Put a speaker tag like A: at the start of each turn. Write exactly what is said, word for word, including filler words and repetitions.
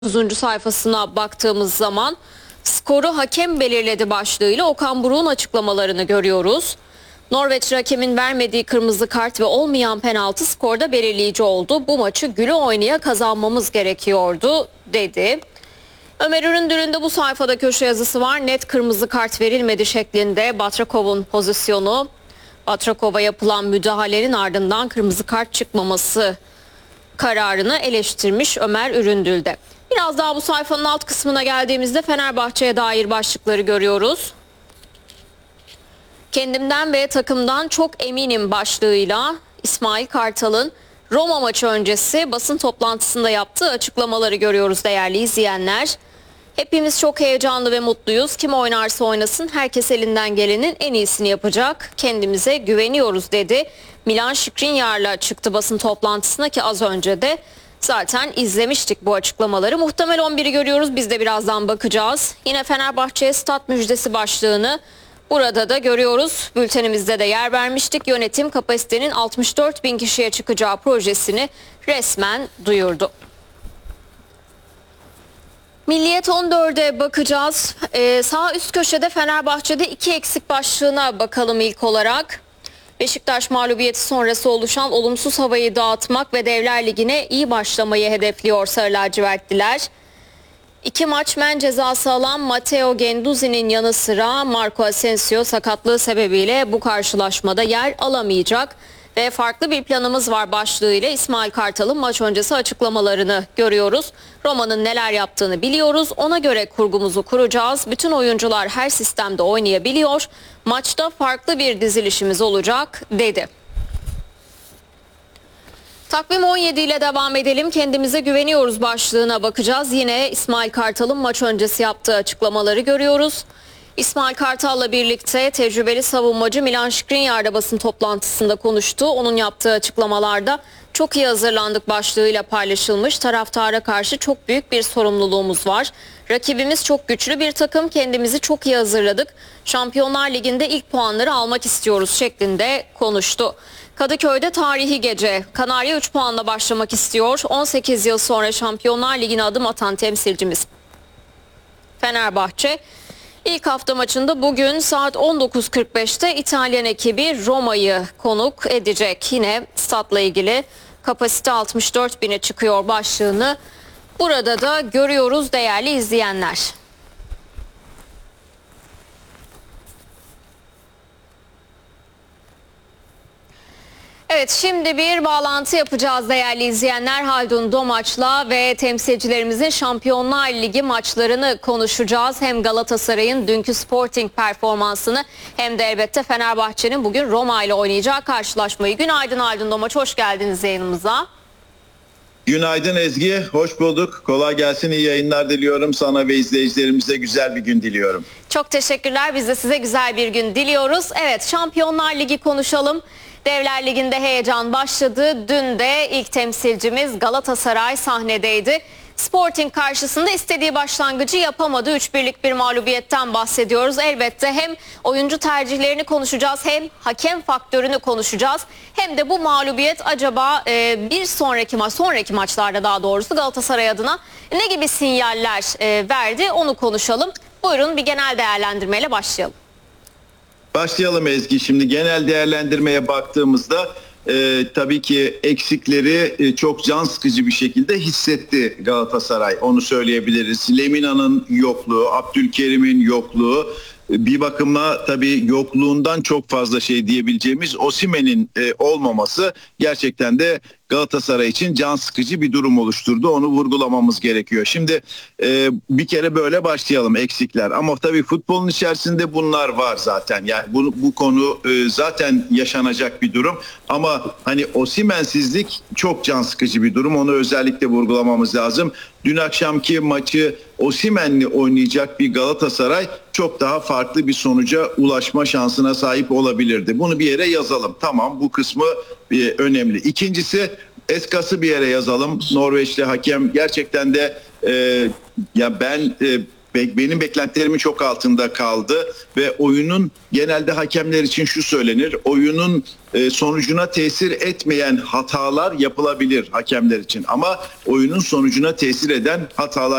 A: dokuzuncu sayfasına baktığımız zaman skoru hakem belirledi başlığıyla Okan Buruk'un açıklamalarını görüyoruz. Norveç hakemin vermediği kırmızı kart ve olmayan penaltı skorda belirleyici oldu. Bu maçı güle oynaya kazanmamız gerekiyordu dedi. Ömer Üründür'ün de bu sayfada köşe yazısı var. Net kırmızı kart verilmedi şeklinde Batrakov'un pozisyonu. Batrakov'a yapılan müdahalenin ardından kırmızı kart çıkmaması kararını eleştirmiş Ömer Üründül'de. Biraz daha bu sayfanın alt kısmına geldiğimizde Fenerbahçe'ye dair başlıkları görüyoruz. Kendimden ve takımdan çok eminim başlığıyla İsmail Kartal'ın Roma maçı öncesi basın toplantısında yaptığı açıklamaları görüyoruz değerli izleyenler. Hepimiz çok heyecanlı ve mutluyuz. Kim oynarsa oynasın herkes elinden gelenin en iyisini yapacak. Kendimize güveniyoruz dedi. Milan Skriniar'la çıktı basın toplantısına ki az önce de zaten izlemiştik bu açıklamaları. Muhtemel on biri görüyoruz. Biz de birazdan bakacağız. Yine Fenerbahçe'ye stat müjdesi başlığını burada da görüyoruz. Bültenimizde de yer vermiştik. Yönetim kapasitenin altmış dört bin kişiye çıkacağı projesini resmen duyurdu. Milliyet on dörde bakacağız. Ee, sağ üst köşede Fenerbahçe'de iki eksik başlığına bakalım ilk olarak. Beşiktaş mağlubiyeti sonrası oluşan olumsuz havayı dağıtmak ve Devler Ligi'ne iyi başlamayı hedefliyor Sarı lacivertliler. İki maç men cezası alan Matteo Guendouzi'nin yanı sıra Marco Asensio sakatlığı sebebiyle bu karşılaşmada yer alamayacak. Ve farklı bir planımız var başlığıyla İsmail Kartal'ın maç öncesi açıklamalarını görüyoruz. Roma'nın neler yaptığını biliyoruz. Ona göre kurgumuzu kuracağız. Bütün oyuncular her sistemde oynayabiliyor. Maçta farklı bir dizilişimiz olacak dedi. Takvim on yedi ile devam edelim. Kendimize güveniyoruz başlığına bakacağız. Yine İsmail Kartal'ın maç öncesi yaptığı açıklamaları görüyoruz. İsmail Kartal'la birlikte tecrübeli savunmacı Milan Skriniar basın toplantısında konuştu. Onun yaptığı açıklamalarda çok iyi hazırlandık başlığıyla paylaşılmış. Taraftara karşı çok büyük bir sorumluluğumuz var. Rakibimiz çok güçlü bir takım. Kendimizi çok iyi hazırladık. Şampiyonlar Ligi'nde ilk puanları almak istiyoruz şeklinde konuştu. Kadıköy'de tarihi gece. Kanarya üç puanla başlamak istiyor. on sekiz yıl sonra Şampiyonlar Ligi'ne adım atan temsilcimiz Fenerbahçe İlk hafta maçında bugün saat on dokuz kırk beşte İtalyan ekibi Roma'yı konuk edecek. Yine statla ilgili kapasite altmış dört bine çıkıyor başlığını burada da görüyoruz değerli izleyenler. Evet, şimdi bir bağlantı yapacağız değerli izleyenler. Haldun Domaç'la ve temsilcilerimizin Şampiyonlar Ligi maçlarını konuşacağız. Hem Galatasaray'ın dünkü Sporting performansını hem de elbette Fenerbahçe'nin bugün Roma ile oynayacağı karşılaşmayı. Günaydın Haldun Domaç, hoş geldiniz yayınımıza.
B: Günaydın Ezgi, hoş bulduk. Kolay gelsin, iyi yayınlar diliyorum. Sana ve izleyicilerimize güzel bir gün diliyorum.
A: Çok teşekkürler, biz de size güzel bir gün diliyoruz. Evet, Şampiyonlar Ligi konuşalım. Devler Ligi'nde heyecan başladı. Dün de ilk temsilcimiz Galatasaray sahnedeydi. Sporting karşısında istediği başlangıcı yapamadı. üç birlik bir mağlubiyetten bahsediyoruz. Elbette hem oyuncu tercihlerini konuşacağız, hem hakem faktörünü konuşacağız. Hem de bu mağlubiyet acaba e, bir sonraki maç, sonraki maçlarda daha doğrusu Galatasaray adına ne gibi sinyaller e, verdi onu konuşalım. Buyurun bir genel değerlendirmeyle başlayalım.
B: Başlayalım Ezgi. Şimdi genel değerlendirmeye baktığımızda e, tabii ki eksikleri e, çok can sıkıcı bir şekilde hissetti Galatasaray. Onu söyleyebiliriz. Lemina'nın yokluğu, Abdülkerim'in yokluğu, bir bakıma tabii yokluğundan çok fazla şey diyebileceğimiz Osimhen'in e, olmaması gerçekten de Galatasaray için can sıkıcı bir durum oluşturdu. Onu vurgulamamız gerekiyor. Şimdi e, bir kere böyle başlayalım, eksikler. Ama tabii futbolun içerisinde bunlar var zaten. Yani bu, bu konu e, zaten yaşanacak bir durum. Ama hani Osimhen'sizlik çok can sıkıcı bir durum. Onu özellikle vurgulamamız lazım. Dün akşamki maçı Osimhen'le oynayacak bir Galatasaray çok daha farklı bir sonuca ulaşma şansına sahip olabilirdi. Bunu bir yere yazalım. Tamam, bu kısmı e, önemli. İkincisi, Eskas'ı bir yere yazalım. Norveçli hakem gerçekten de e, ya ben e, be- benim beklentilerimin çok altında kaldı ve oyunun genelde hakemler için şu söylenir. Oyunun e, sonucuna tesir etmeyen hatalar yapılabilir hakemler için ama oyunun sonucuna tesir eden hatalar